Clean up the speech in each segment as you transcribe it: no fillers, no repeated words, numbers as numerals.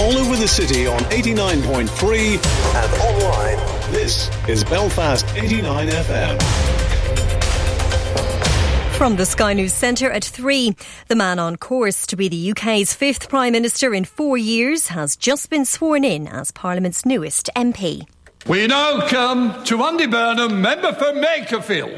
all over the city on 89.3 and online. This is Belfast 89 FM. From the Sky News Centre at 3, the man on course to be the UK's fifth Prime Minister in 4 years has just been sworn in as Parliament's newest MP. We now come to Andy Burnham, member for Makerfield.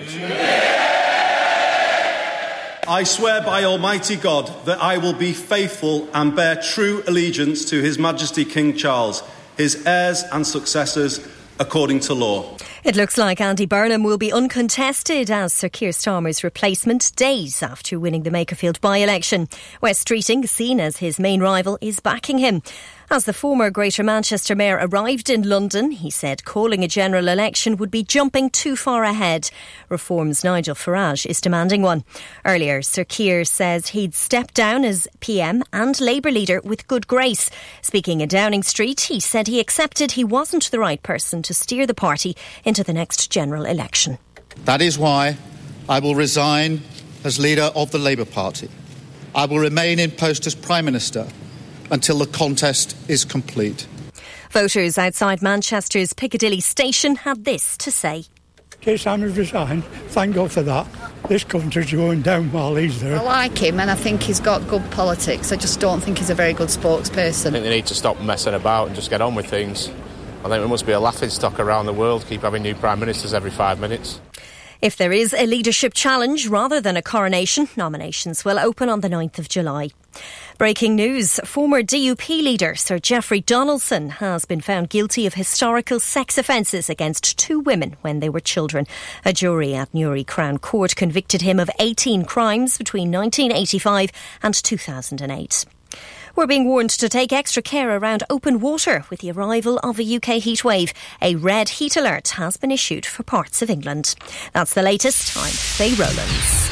I swear by Almighty God that I will be faithful and bear true allegiance to His Majesty King Charles, his heirs and successors, according to law. It looks like Andy Burnham will be uncontested as Sir Keir Starmer's replacement days after winning the Makerfield by-election. West Streeting, seen as his main rival, is backing him. As the former Greater Manchester Mayor arrived in London, he said calling a general election would be jumping too far ahead. Reform's Nigel Farage is demanding one. Earlier, Sir Keir says he'd step down as PM and Labour leader with good grace. Speaking in Downing Street, he said he accepted he wasn't the right person to steer the party into the next general election. That is why I will resign as leader of the Labour Party. I will remain in post as Prime Minister until the contest is complete. Voters outside Manchester's Piccadilly station had this to say. Keir Starmer's resigned. Thank God for that. This country's going down while he's there. I like him and I think he's got good politics. I just don't think he's a very good spokesperson. I think they need to stop messing about and just get on with things. I think we must be a laughing stock around the world, keep having new Prime Ministers every 5 minutes. If there is a leadership challenge rather than a coronation, nominations will open on the 9th of July. Breaking news. Former DUP leader Sir Geoffrey Donaldson has been found guilty of historical sex offences against 2 women when they were children. A jury at Newry Crown Court convicted him of 18 crimes between 1985 and 2008. We're being warned to take extra care around open water with the arrival of a UK heatwave. A red heat alert has been issued for parts of England. That's the latest. I'm Faye Rowlands.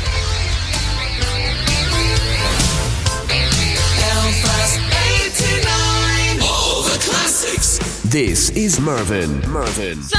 Belfast 89. All the classics. This is Mervyn.